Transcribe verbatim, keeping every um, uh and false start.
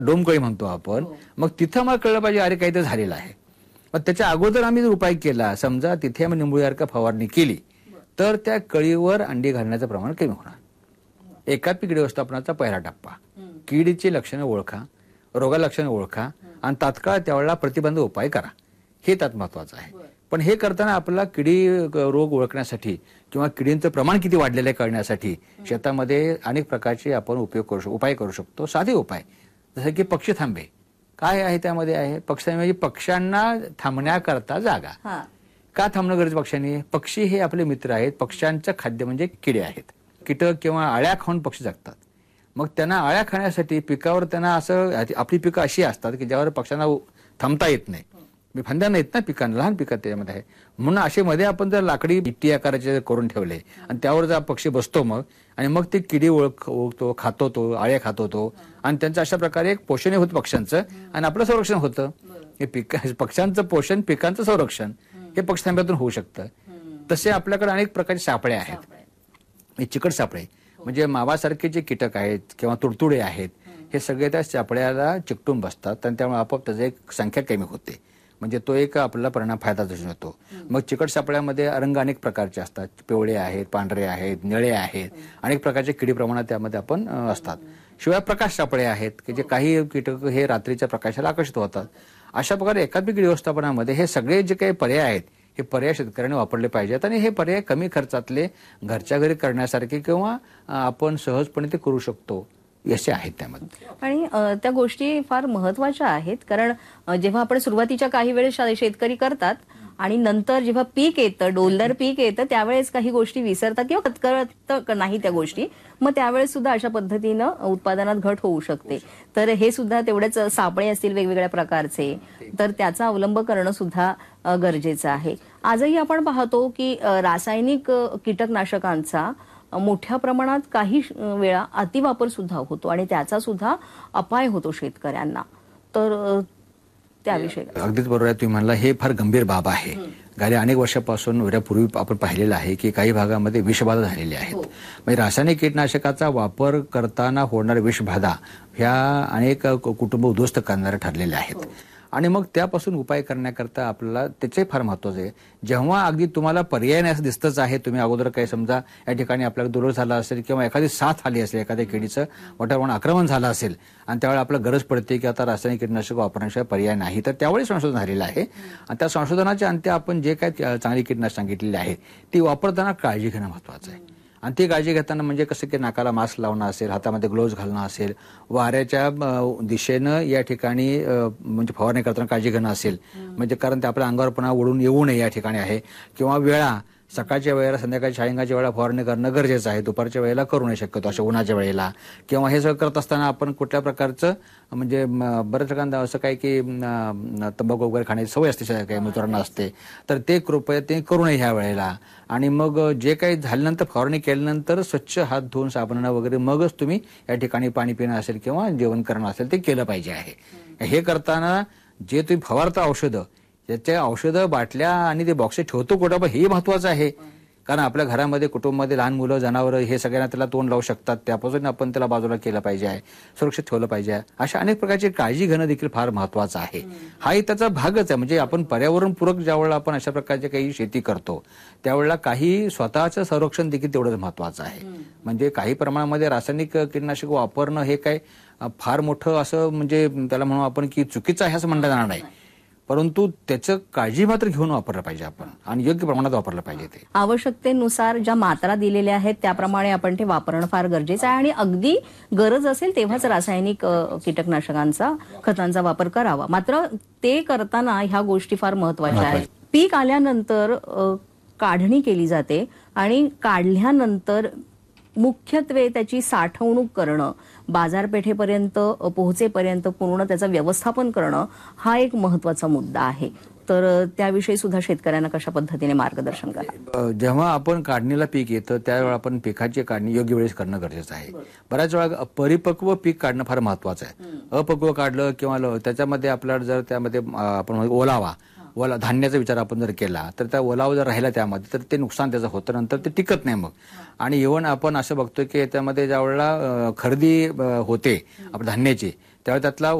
डोमकळी म्हणतो आपण, मग तिथं मला कळलं पाहिजे अरे काही तर झालेलं आहे. मग त्याच्या अगोदर आम्ही जर उपाय केला, समजा तिथे आम्ही निंबूसारखा फवारणी केली तर त्या कळीवर अंडी घालण्याचं प्रमाण कमी होणार. एकात्मिक कीड व्यवस्थापनाचा पहिला टप्पा, कीडीची लक्षणं ओळखा, रोगा लक्षणं ओळखा आणि तात्काळ त्यावेळेला प्रतिबंध उपाय करा. हे त्यात महत्वाचं आहे. पण हे करताना आपल्याला किडी रोग ओळखण्यासाठी किंवा किडींचं प्रमाण किती वाढलेलं आहे कळण्यासाठी शेतामध्ये अनेक प्रकारचे आपण उपयोग करू शकतो, उपाय करू शकतो. साधे उपाय जसं की पक्षी थांबे. काय आहे त्यामध्ये आहे, पक्षी म्हणजे पक्ष्यांना थांबण्याकरता जागा. का थांबणं गरजेचं पक्ष्यांनी? पक्षी हे आपले मित्र आहेत. पक्ष्यांचं खाद्य म्हणजे किडे आहेत. कीटक किंवा अळ्या खाऊन पक्षी जगतात. मग त्यांना अळ्या खाण्यासाठी पिकावर त्यांना असं, आपली पिकं अशी असतात की ज्यावर पक्ष्यांना थांबता येत नाही, फांद्या नाहीत ना पिकांना, लहान पिकात त्याच्यामध्ये आहे. म्हणून असे मध्ये आपण जर लाकडी बिट्टी आकाराचे करून ठेवले आणि त्यावर जर पक्षी बसतो मग आणि मग ते किडी ओळख ओळखतो, खातो तो, अळ्या खातो तो आणि त्यांचं अशा प्रकारे एक पोषण होतं पक्ष्यांचं आणि आपलं संरक्षण होतं. हे पिक पक्ष्यांचं पोषण, पिकांचं संरक्षण हे पक्षी थांब्यातून होऊ शकतं. तसे आपल्याकडे अनेक प्रकारचे सापळे आहेत. चिकट सापळे म्हणजे मावासारखे जे कीटक आहेत किंवा तुडतुडे आहेत हे सगळे त्या सापळ्याला चिकटून बसतात आणि त्यामुळे आपोआप त्याची एक संख्या कमी होते. म्हणजे तो एक आपल्याला परिणाम फायदा दिसून येतो. मग चिकट सापळ्यामध्ये रंग अनेक प्रकारचे असतात. पिवळे आहेत, पांढरे आहेत, निळे आहेत, अनेक प्रकारचे किडी प्रमाणात त्यामध्ये आपण असतात. शिवाय प्रकाश सापळे आहेत की जे काही कीटक हे रात्रीच्या प्रकाशाला आकर्षित होतात. अशा प्रकारे एकात्मिक कीड व्यवस्थापनामध्ये हे सगळे जे काही पर्याय आहेत हे पर्याय शेतकऱ्यांनी वापरले पाहिजेत आणि हे पर्याय कमी खर्चातले घरच्या घरी करण्यासारखे किंवा आपण सहजपणे ते करू शकतो असे आहेत त्यामध्ये. आणि त्या गोष्टी फार महत्वाच्या आहेत कारण जेव्हा आपण सुरुवातीच्या काही वेळेस शेतकरी करतात आणि नंतर जेव्हा पीक येतं, डोलदार पीक येतं त्यावेळेस काही गोष्टी विसरतात किंवा कळत नाही त्या गोष्टी, मग त्यावेळेस सुद्धा अशा पद्धतीनं उत्पादनात घट होऊ शकते. तर हे सुद्धा तेवढेच सापळे असतील वेगवेगळ्या प्रकारचे तर त्याचा अवलंब करणं सुद्धा गरजेचं आहे. आजही आपण पाहतो की रासायनिक कीटकनाशकांचा मोठ्या प्रमाणात काही वेळा अतिवापर सुद्धा होतो आणि त्याचा सुद्धा अपाय होतो शेतकऱ्यांना. तर त्याविषयी अगदीच बरोबर आहे तुम्ही म्हणला, हे फार गंभीर बाब आहे. गेल्या अनेक वर्षापासून वर्षापूर्वी आपण पाहिलेलं आहे की काही भागामध्ये विषबाधा झालेली आहेत. म्हणजे रासायनिक कीटनाशकाचा वापर करताना होणाऱ्या विषबाधा ह्या अनेक कुटुंब उद्ध्वस्त करणारे ठरलेले आहेत. आणि मग त्यापासून उपाय करण्याकरता आपल्याला त्याचे फार महत्वाचं आहे. जेव्हा अगदी तुम्हाला पर्याय नाही असं दिसतच आहे, तुम्ही अगोदर काही समजा या ठिकाणी आपल्याला दुर्रोग झाला असेल किंवा एखादी साथ आली असेल, एखाद्या किडीचं मोठ्या प्रमाणात आक्रमण झालं असेल आणि त्यावेळी आपल्याला गरज पडते की आता रासायनिक कीटनाशक वापरण्याशिवाय पर्याय नाही, तर त्यावेळी संशोधन झालेलं आहे. आणि त्या संशोधनाच्या अंती आपण जे काही चांगली कीटनाशक सांगितलेली आहे ती वापरताना काळजी घेणं महत्वाचं आहे. आणि ती काळजी घेताना म्हणजे कसं की नाकाला मास्क लावणं असेल, हातामध्ये ग्लोव्ज घालणं असेल, वाऱ्याच्या दिशेनं या ठिकाणी म्हणजे फवारणी करताना काळजी घेणं असेल, म्हणजे कारण ते आपल्या अंगावर पुन्हा ओढून येऊ नये या ठिकाणी आहे. किंवा वेळा सकाळच्या वेळेला, संध्याकाळी सायंकाळच्या वेळेला फवारणी करणं गरजेचं आहे. दुपारच्या वेळेला करू नये शक्यतो अशा उन्हाच्या वेळेला. किंवा हे सगळं करत असताना आपण कुठल्या प्रकारचं म्हणजे बऱ्याच ठिकाणी असं काय की तंबाखू वगैरे खाण्याची सवय असते काही मित्रांना असते, तर ते कृपया ते करू नये ह्या वेळेला. आणि मग जे काही झाल्यानंतर फवारणी केल्यानंतर स्वच्छ हात धुवून साबणानं वगैरे मगच तुम्ही या ठिकाणी पाणी पिणं असेल किंवा जेवण करणं असेल ते केलं पाहिजे आहे. हे करताना जे तुम्ही फवारता औषधं त्याच्या औषधं बाटल्या आणि ते बॉक्स ठेवतो कुठं हे महत्वाचं आहे. कारण आपल्या घरामध्ये कुटुंबामध्ये लहान मुलं, जनावरं हे सगळ्यांना त्याला तोंड लावू शकतात, त्यापासून आपण त्याला बाजूला केलं पाहिजे आहे, सुरक्षित ठेवलं पाहिजे आहे. अशा अनेक प्रकारची काळजी घेणं देखील फार महत्वाचं आहे. हाही त्याचा भागच आहे. म्हणजे आपण पर्यावरणपूरक ज्यावेळेला आपण अशा प्रकारची काही शेती करतो त्यावेळेला काही स्वतःचं संरक्षण देखील तेवढंच महत्वाचं आहे. म्हणजे काही प्रमाणामध्ये रासायनिक कीटनाशक वापरणं हे काय फार मोठं असं म्हणजे त्याला म्हणू आपण की चुकीचं आहे असं म्हणता येणार नाही, परंतु त्याचं काळजी मात्र घेऊन वापरलं पाहिजे आपण आणि योग्य प्रमाणात वापरलं पाहिजे. ते आवश्यकतेनुसार ज्या मात्रा दिलेल्या आहेत त्याप्रमाणे आपण ते वापरणं फार गरजेचं आहे आणि अगदी गरज असेल तेव्हाच रासायनिक कीटकनाशकांचा, खतांचा वापर करावा. मात्र ते करताना ह्या गोष्टी फार महत्वाच्या आहेत. पीक आल्यानंतर काढणी केली जाते आणि काढल्यानंतर मुख्यत्वे त्याची साठवणूक करणं, बाजारपेठेपर्यंत पोहोचेपर्यंत पूर्ण त्याचं व्यवस्थापन करणं हा एक महत्वाचा मुद्दा आहे. तर त्याविषयी सुद्धा शेतकऱ्यांना कशा पद्धतीने मार्गदर्शन करा. जेव्हा आपण काढणीला पीक येतं त्यावेळेला आपण पिकाची काढणी योग्य वेळेस करणं गरजेचं आहे. बऱ्याच वेळा परिपक्व पीक काढणं फार महत्वाचं आहे. अपक्व काढलं किंवा त्याच्यामध्ये आपल्याला जर त्यामध्ये आपण ओलावा ओला धान्याचा विचार आपण जर केला तर त्या ओलावा जर राहिला त्यामध्ये तर ते नुकसान त्याचं होतं, नंतर ते टिकत नाही. मग आणि इव्हन आपण असं बघतोय की त्यामध्ये ज्या वेळेला खरेदी होते आपण धान्याची तेव्हा त्यातला